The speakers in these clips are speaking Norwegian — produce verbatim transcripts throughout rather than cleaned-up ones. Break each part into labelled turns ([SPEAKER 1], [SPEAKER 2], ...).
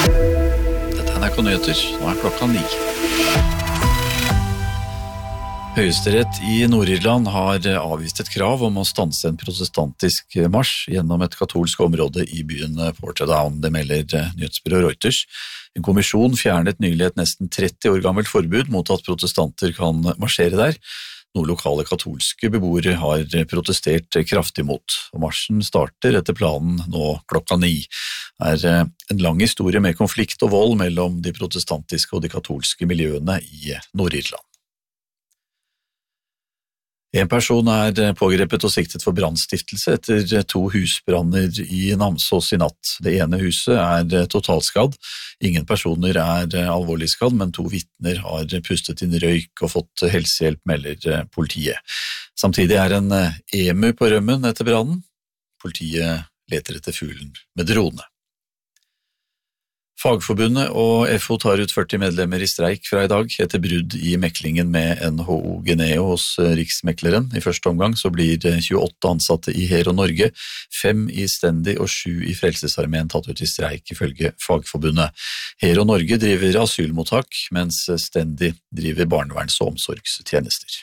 [SPEAKER 1] Dette er N R K Nyheter, nå er klokka ni. Høyesterett i Nord-Irland har avvist et krav om å stanse en protestantisk marsj gjennom et katolsk område i byen Portadown, det melder nyhetsbyrå Reuters. En kommisjon fjernet nylig et nesten tretti år gammelt forbud mot at protestanter kan marsjere der, noe lokale katolske beboere har protestert kraftig mot. Og marsjen starter etter planen nå klokka ni. Det er en lang historie med konflikt og vold mellom de protestantiske og de katolske miljøene i Nord-Irland. En person er pågrepet og siktet for brannstiftelse etter to husbranner i Namsos i natt. Det ene huset er totalskadd. Ingen personer er alvorlig skadd, men to vitner har pustet inn røyk og fått helsehjelp, melder politiet. Samtidig er en emu på rømmen etter brannen. Politiet leter etter fuglen med drone. Fagforbundet og F O tar ut førti medlemmer i streik fra i dag etter brudd i meklingen med N H O Geneo hos Riksmekleren. I første omgang så blir tjueåtte ansatte i Hero Norge, fem i Stendi og sju i Frelsesarmeen tatt ut i streik ifølge Fagforbundet. Hero Norge driver asylmottak, mens Stendi driver barneverns- og omsorgstjenester.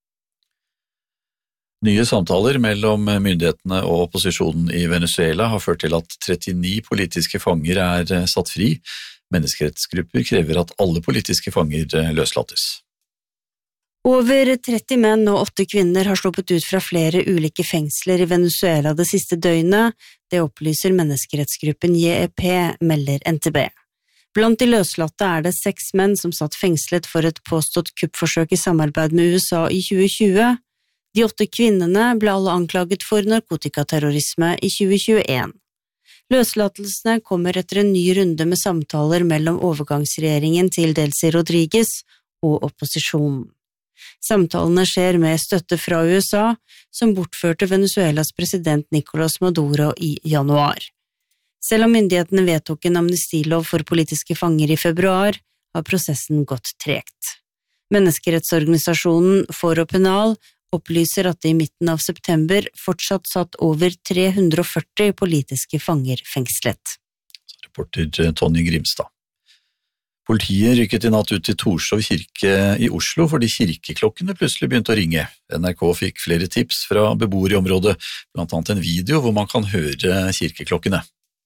[SPEAKER 1] Nye samtaler mellom myndighetene og opposisjonen i Venezuela har ført til at trettini politiske fanger er satt fri. Menneskerettsgrupper krever at alle politiske fanger løslates.
[SPEAKER 2] Over tretti menn og åtte kvinner har sluppet ut fra flere ulike fengsler i Venezuela det siste døgnet. Det opplyser menneskerettsgruppen J E P, melder N T B. Blant de løslatte er det seks menn som satt fengslet for et påstått kuppforsøk i samarbeid med U S A i tjue tjue. De åtte kvinnene ble alle anklaget for narkotikaterrorisme i tjue tjueen. Løslatelsene kommer etter en ny runde med samtaler mellom overgangsregjeringen til Delcy Rodriguez og opposisjonen. Samtalene skjer med støtte fra U S A, som bortførte Venezuelas president Nicolás Maduro i januar. Selv om myndighetene vedtok en amnestilov for politiske fanger i februar, har prosessen gått tregt. Menneskerettsorganisasjonen Foro Penal opplyser at det i midten av september fortsatt satt over tre hundre og førti politiske fanger fengslet.
[SPEAKER 1] Reporter Tonje Grimstad. Politiet rykket i natt ut til Torshov kirke i Oslo fordi kirkeklokkene plutselig begynte å ringe. N R K fikk flere tips fra beboere i området, blant annet en video hvor man kan høre kirkeklokkene.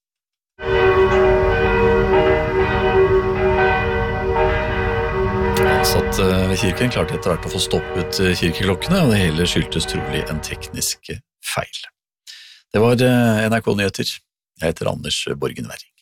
[SPEAKER 1] Ansatt ved kirken klarte etter hvert å få stoppet kirkeklokkene, og det hele skyldtes trolig en teknisk feil. Det var N R K Nyheter. Jeg heter Anders Borgen Werring.